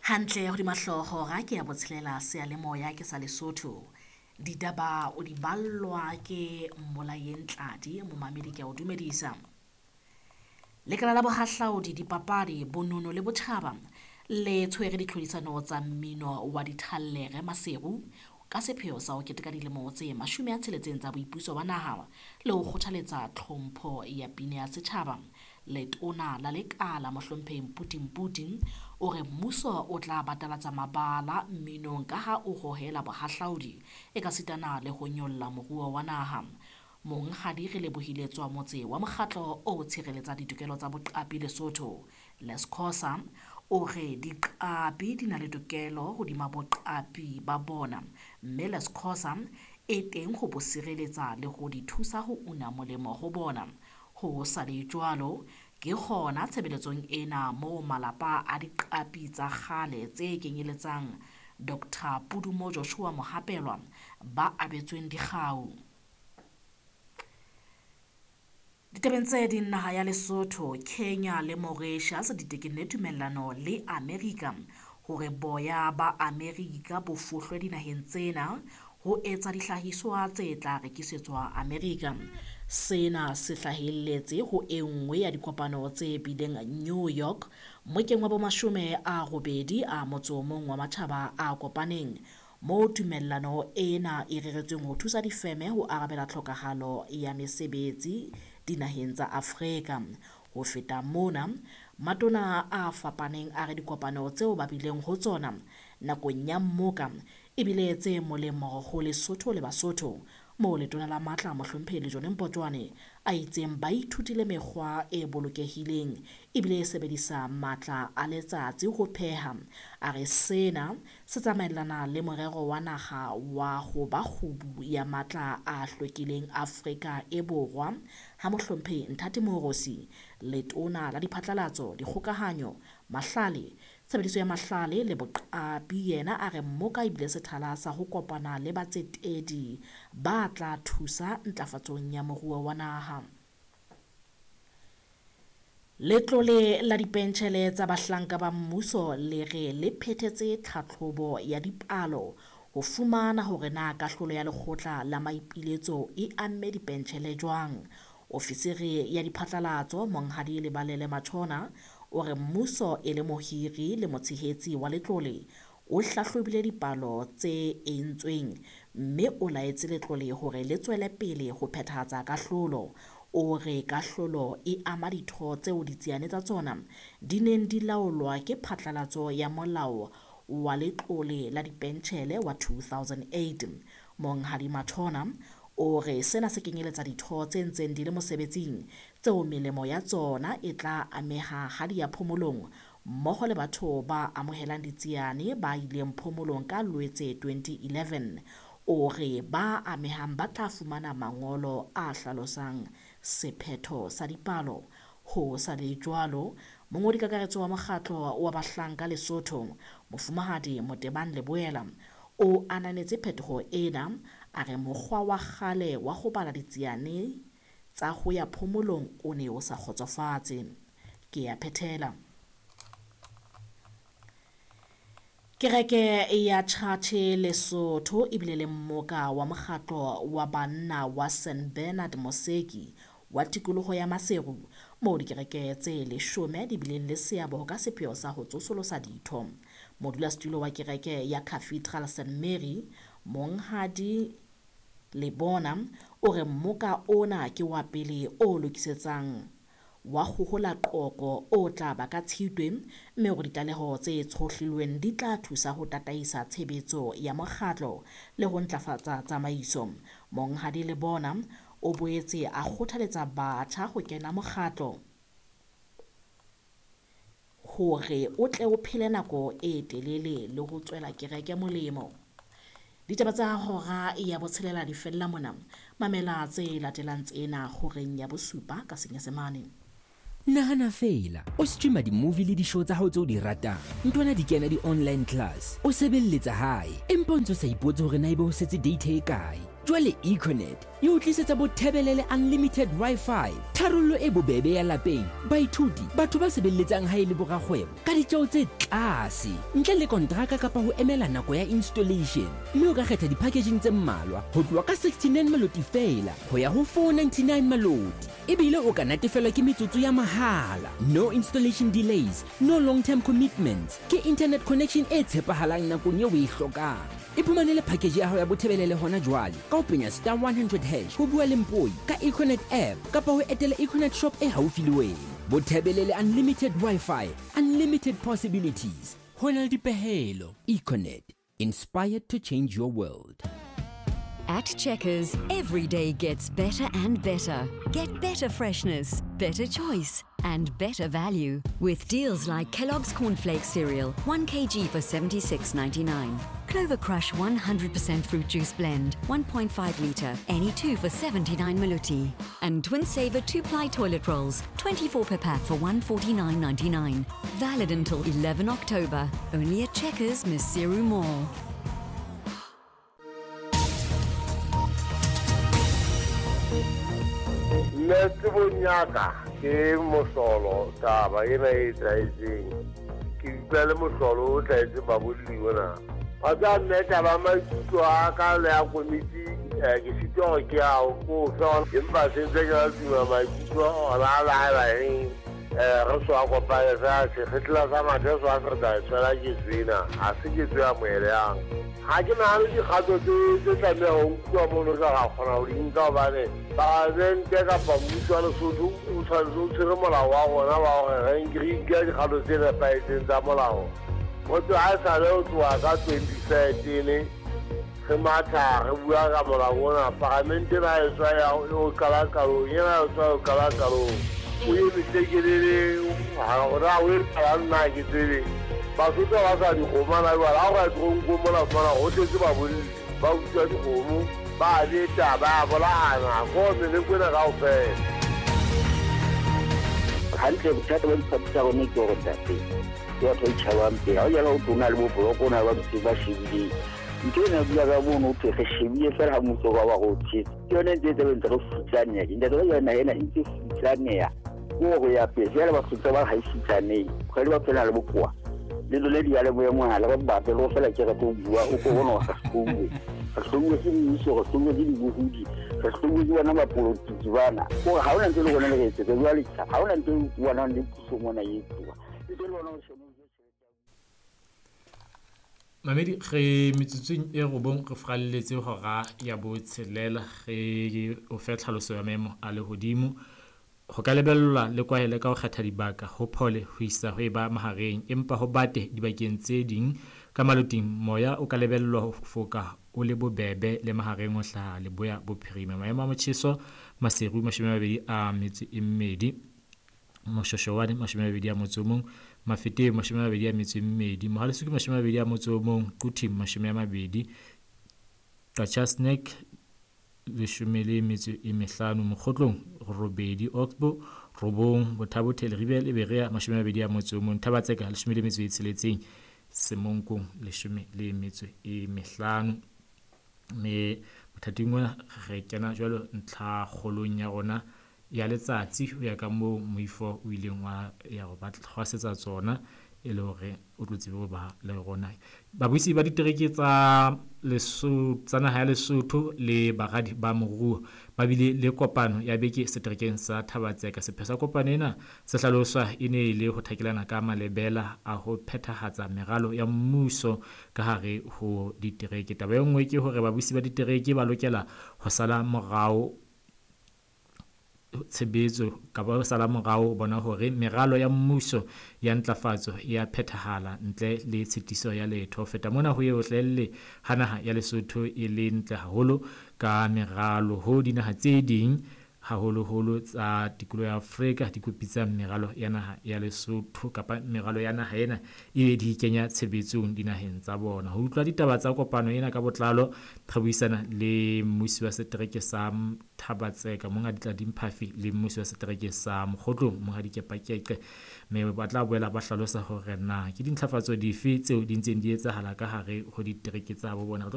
Hantle hodima hlooho ga ke ya botshelela seyalemoya ke sa Lesotho. Ditaba o di ballwa ke Mmolayeng Tladi, momamedi ke a o dumedisa. Lekala la bohahlaodi, dipapadi, bonono le botjhaba le tshwere ditlhodisano tsa mmino wa Dithallegere Maseru ka sepheo sa ho keteka dilemo tse 60 tsa boipuso ba naha le ho kgothaletsa tlhompho ya pina ya setjhaba. Letona la lekala Mohlomphehi Mputi o re mmuso o tla batalatsa mabala mminong ka ha o hohela bohahlaudi e ka sitana le ho nyolla moruo wa naha. Monghadi re lebohile tswa motse wa mokgatlo o tshireletsa ditokelo tsa boqapi Lesotho, Lescosa, o re diqapi di na le tokelo hodima boqapi ba bona, mme Lescosa e teng ho bo sireletsa le ho di thusa ho una molemo ho bona. Ho sa le jwalo, ke hona tshebeletsong ena moo malapa a diqapi tsa kgale tse kenyeletsang Dr. Pudumo Joshua Mohapelwa ba abetsweng dikgau. Ditabeng tse ding, naha ya Lesotho, Kenya le Mauritius di tekenne tumellano le Amerika hore boya ba Amerika bo fohlwe dinaheng tsena ho etsa dihlahiswa tse tla rekisetswa Amerika. Sena se hlahelletse ho e nngwe ya dikopano tse bileng New York mokeng wa bomashome a robedi a motso mong wa matjhaba a kopaneng, moo tumellano ena e reretsweng ho thusa difeme ho arabela tlhokahalo ya mesebetsi dinaheng tsa Afrika. Ho feta mona, matona a fapaneng a re dikopano tseo ba bileng ho tsona nakong ya mmoka ebile tse molemo ho Lesotho le Basotho, moo letona la matla Mohlomphehi Lejone Mpotjwane a itseng ba ithutile mekgwa e bolokehileng ebile e sebedisa matla a letsatsi ho pheha. A re sena se tsamaellana le morero wa naha wa ho ba kgubu ya matla a hlwekileng Afrika e Borwa ha Mohlomphehi Nthati Morosi, letona la diphatlalatso, dikgokahanyo, mahlale, tshebediso ya mahlale le boqapi, yena a re mmoka ebile sethala sa ho kopana le batsetedi ba tla thusa ntlafatsong ya moruo wa naha. Letlole la dipentjhele tsa bahlanka ba mmuso le re le phethetse tlhatlhobo ya dipalo ho fumana hore na kahlolo ya lekgotla la maipiletso e amme dipentjhele jwang. Ofisiri ya diphatlalatso Monghadi Lebalele Machona o re mmuso e le mohiri le motshehetsi wa letlole o hlahlobile dipalo tse entsweng, mme o laetse letlole hore le tswele pele ho phethahatsa kahlolo. O re kahlolo e ama ditho tseo ditsiane tsa tsona di neng di laolwa ke phatlalatso ya molao wa letlole la dipentjhele wa 2008. Monghadi Machona o re sena se kenyeletsa ditho tse ntseng di le mosebetsing tseo melemo ya tsona e tla ameha ha di ya phomolong, mmoho le batho ba amohelang ditsiane ba ileng phomolong ka Loetse 2011. O re ba amehang ba tla fumana mangolo a hlalosang sephetho sa dipalo. Ho sa le jwalo, mongodi kakaretso wa mokgatlo wa bahlanka Lesotho, Mofumahadi Motebang Leboela, o ananetse phetoho ena. A re mokgwa wa kgale wa ho bala ditsiane tsa ho ya phomolong o ne o sa kgotsofatse. Ke ya phethela. Kereke ya Tjhatjhe Lesotho ebile le mmoka wa mokgatlo wa banna wa St Bernard Moseki wa tikoloho ya Maseru, moo dikereke tse 10 di bileng le seabo ka sepheo sa ho tsosolosa ditho. Modulasetulo wa kereke ya Cathedral St Mary, Monghadi Lebona, o re mmoka ona ke wa pele o lokisetsang wa hohola qoko o tla ba ka Tshitwe, mme hore ditaleho tse tshohlilweng di tla thusa ho tataisa tshebetso ya mokgatlo le ho ntlafatsa tsamaiso. Monghadi Lebona o boetse a kgothaletsa batjha ho kena mokgatlo hore o tle o phele nako e telele le ho tswela kereke molemo. Ditaba tsa hora ya botshelela di fella mona. Mamela tse latelang tsena horeng ya bosupa ka Senyesemane. Nahana feela o streama di-movie le di-show tsa hao tse o di ratang, ntwana di kena di-online class, o sebelletsa hae empa o ntso sa ipotse hore na ebe o setse data e kae. Jwale Econet e o tlisetsa bothebelele unlimited Wi-Fi, tharollo e bobebe ya lapeng, baithuti, batho ba sebeletsang ha e le borakgwebo ka ditjeo tse tlase, ntle le kontraka kapa ho emela nako ya installation. Mme o ka kgetha di-packaging tse mmalwa ho tloha ka 69 maloti feela ho ya ho 499 maloti. Ebile o ka natefelwa ke metsotso ya mahala, no installation delays, no long-term commitments, ke internet connection e tshepahalang nakong eo o e hlokang. Iphumanele package ya hao ya bothebelele hona jwale ka ho penya *100# ho bua le Mpoi ka Econet app kapa ho etela Econet shop e haufi le wena. Bothebelele unlimited Wi-Fi, unlimited possibilities. Hona le dipehelo. Econet, inspired to change your world. At Checkers, every day gets better and better. Get better freshness, better choice, and better value. With deals like Kellogg's Cornflakes cereal, 1 kg for $76.99. Clover Crush 100% fruit juice blend, 1.5 litre, any 2 for 79 maluti. And Twin Saver 2-ply toilet rolls, 24 per pack for $149.99. Valid until 11 October. Only at Checkers, Misiru Mall. Netse bonyaka ke mosolo taba ena e tsaetseng ke utlwa le mosolo o tsaetse babolliwe na a tsa nne taba maikutlo a ka le a komiti ke sitwa go ke ao ko so empa sentse ke a tsima maikutlo ona a laelaeng re so a kopane sa sekgetla sa matheso a serta tshwela ke zwena a se ke tswa moele yang ha ke nahane dikgato tse tlameha ho nkuwa mono ka ga kgona ho di nka hobane Presidente kapa mmuso wa Lesotho o tshwanetse o tshwere molao wa gona wa gore re nke dikgato tse nepahetseng tsa molao go tswa ha sale o tloha ka 2013 re matha re bua ka molao ona parlamente ena e tswa o kalakalong ena e tswa o kalakalong o ye metekelele ra o e kala nna ke tsebe Basotho ba sa dikgomana jwale ha o ka tronko mola fumana go tletse babolli ba utswa dikgomo ba le taba bolana go le kwena ga o fela hantle bothata ba diphatsa bone ke go tate ke batho itšhabang pele ga o jala o tona le boboloko na ba ba shebile nke na bua ka bono o tlege shebile fela ga motso ba go tshetse ke yone ntse tse bentse go futsanea ke ntse ba yona ena ntse futsanea go go ya pele ya le Basotho ba ga isitsanei go le ba phela le bokoa le le di ale boemo ha le ba batla go fela ke ga go bua o go bona ga sekongwe ga sekongwe se mmuso ga sekongwe di bohudi ga sekongwe di bana ba politiki bana go ga ona ntse le gona le tsetse jwa le tsa ga ona ntse o bua le puso mona yetwa le tse le bona o shemo Mamedi ge metsutsing e go bon re fralletse hora ya botshelela ge o fe tlhaloso ya memo a le hodimo go ka lebellwa le kwaele ka go kgetha dibaka ho phole ho isa ho ba mahareng empa ho bate dibakeng tse ding ka maloting moya o ka lebellwa ho foka o le bobebe le mahareng o hlaha le boya bophirima maemo a motjheso maseru 22 a metsi e mmedi Moshoshowane 22 a motsomong mafete 22 a metsi e mmedi Mohalesuku 22 a motsomong Quthi 22 Tachasnek leshomele metso e mehlano Mokgotlong robedi Oxbo robong Bothabothele Ribele Berea 22 a motsomong Thabatseka leshomele metso e tsheletseng Semonkong leshomele metso e mehlano me bothating wa re kena jwalo ntlha kgolong ya rona ya letsatsi ho ya ka mo moifo o ileng wa ya go batla tsona e le hore o tlotse bo ba le rona babuisi ba ditereke tsa Lesotho tsana ha Lesotho le bagadi ba moruo ba bile le kopano ya beke seterekeng sa Thabatseka sephesa kopano ena se hlaloswa ine le ho thakelana ka malebela a ho phethahatsa meralo ya mmuso ka hare ho ditereke taba e nngwe ke hore babuisi ba ditereke ba lokela ho sala morao tshebetso ka ba sala morao bona hore meralo ya mmuso ya ntlafatso ya phethahala ntle le tshitiso ya letho feta mona ho ye o tlelle hanaha ya Lesotho e le ntle haholo ka meralo ho dinaha tse ding haholo tsa tikolo ya Afrika di kopitsa meralo ya naha ya Lesotho kapa meralo ya naha ena e di kenya tshebetsong dinaheng tsa bona ho utlwa ditaba tsa kopano ena ka botlalo re buisana le mmusi wa setereke sa Thabatseka monga ditla dimphafi le mmusi wa setereke sa Mokgotlong monga dikepakeke me batla boela ba hlalosa hore na ke dintlhafatso dife tseo di ntseng di etsahala ka hare ho ditereke tsa bo bona